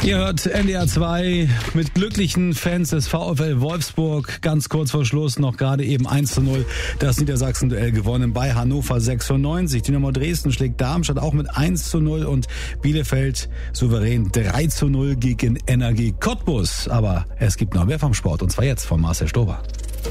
Ihr hört NDR 2 mit glücklichen Fans des VfL Wolfsburg. Ganz kurz vor Schluss noch gerade eben 1:0 das Niedersachsen-Duell gewonnen bei Hannover 96. Dynamo Dresden schlägt Darmstadt auch mit 1:0 und Bielefeld souverän 3:0 gegen Energie Cottbus. Aber es gibt noch mehr vom Sport und zwar jetzt von Marcel Stober.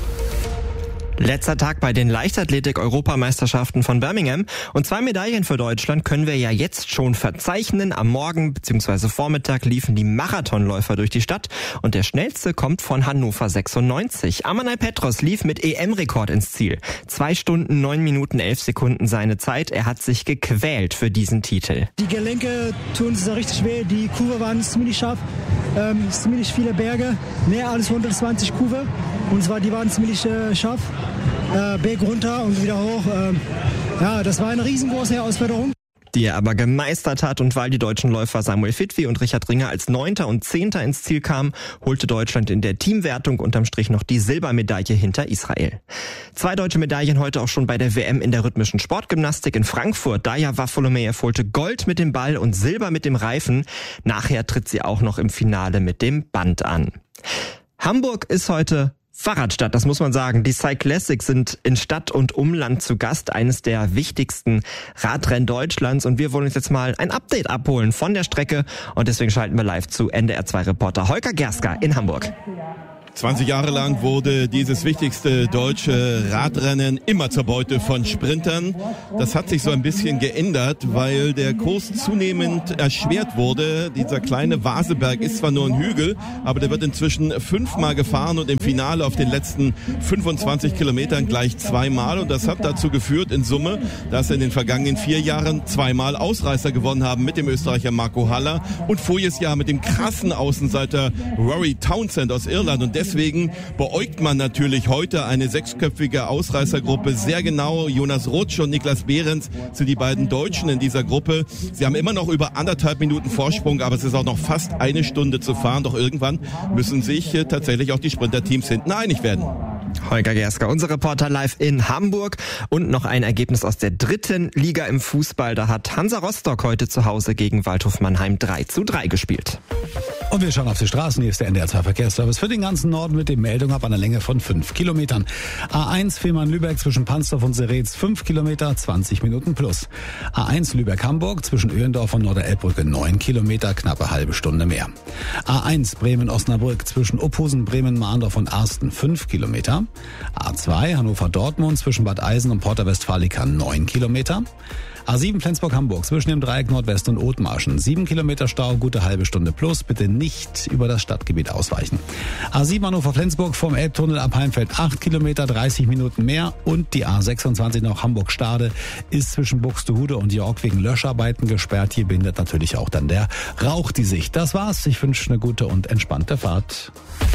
Letzter Tag bei den Leichtathletik-Europameisterschaften von Birmingham und 2 Medaillen für Deutschland können wir ja jetzt schon verzeichnen. Am Morgen bzw. Vormittag liefen die Marathonläufer durch die Stadt und der schnellste kommt von Hannover 96. Amanal Petros lief mit EM-Rekord ins Ziel. 2 Stunden, 9 Minuten, 11 Sekunden seine Zeit. Er hat sich gequält für diesen Titel. Die Gelenke tun es richtig weh, die Kurve waren ziemlich scharf, ziemlich viele Berge, mehr als 120 Kurve und zwar die waren ziemlich scharf. Berg runter und wieder hoch. Das war eine riesengroße Herausforderung. Die er aber gemeistert hat, und weil die deutschen Läufer Samuel Fitwi und Richard Ringer als 9. und 10. ins Ziel kamen, holte Deutschland in der Teamwertung unterm Strich noch die Silbermedaille hinter Israel. 2 deutsche Medaillen heute auch schon bei der WM in der rhythmischen Sportgymnastik in Frankfurt. Daya Wafolomejew holte Gold mit dem Ball und Silber mit dem Reifen. Nachher tritt sie auch noch im Finale mit dem Band an. Hamburg ist heute Fahrradstadt, das muss man sagen. Die Cyclassics sind in Stadt und Umland zu Gast, eines der wichtigsten Radrennen Deutschlands. Und wir wollen uns jetzt mal ein Update abholen von der Strecke. Und deswegen schalten wir live zu NDR 2 Reporter Holger Gerska in Hamburg. 20 Jahre lang wurde dieses wichtigste deutsche Radrennen immer zur Beute von Sprintern. Das hat sich so ein bisschen geändert, weil der Kurs zunehmend erschwert wurde. Dieser kleine Vaseberg ist zwar nur ein Hügel, aber der wird inzwischen 5-mal gefahren und im Finale auf den letzten 25 Kilometern gleich 2-mal. Und das hat dazu geführt in Summe, dass in den vergangenen 4 Jahren 2-mal Ausreißer gewonnen haben mit dem Österreicher Marco Haller und voriges Jahr mit dem krassen Außenseiter Rory Townsend aus Irland. Und deswegen beäugt man natürlich heute eine 6-köpfige Ausreißergruppe sehr genau. Jonas Rutsch und Niklas Behrens sind die beiden Deutschen in dieser Gruppe. Sie haben immer noch über 1,5 Minuten Vorsprung, aber es ist auch noch fast 1 Stunde zu fahren. Doch irgendwann müssen sich tatsächlich auch die Sprinterteams hinten einig werden. Holger Gerska, unser Reporter live in Hamburg. Und noch ein Ergebnis aus der 3. Liga im Fußball. Da hat Hansa Rostock heute zu Hause gegen Waldhof Mannheim 3:3 gespielt. Und wir schauen auf die Straßen. Hier ist der NDR 2 Verkehrsservice für den ganzen Norden mit der Meldung ab einer Länge von 5 Kilometern. A1 Fehmarn-Lübeck zwischen Pansdorf und Seretz 5 Kilometer, 20 Minuten plus. A1 Lübeck-Hamburg zwischen Öhendorf und Norderelbbrücke 9 Kilometer, knappe halbe Stunde mehr. A1 Bremen-Osnabrück zwischen Uphusen, Bremen-Mahndorf und Arsten 5 Kilometer. A2 Hannover-Dortmund zwischen Bad Eisen und Porta Westfalica 9 Kilometer. A7 Flensburg-Hamburg zwischen dem Dreieck Nordwest und Othmarschen 7 Kilometer Stau, gute halbe Stunde plus, bitte nicht über das Stadtgebiet ausweichen. A7 Hannover-Flensburg vom Elbtunnel ab Heimfeld 8 Kilometer, 30 Minuten mehr und die A26 noch Hamburg-Stade ist zwischen Buxtehude und York wegen Löscharbeiten gesperrt. Hier bindet natürlich auch dann der Rauch die Sicht. Das war's. Ich wünsche eine gute und entspannte Fahrt.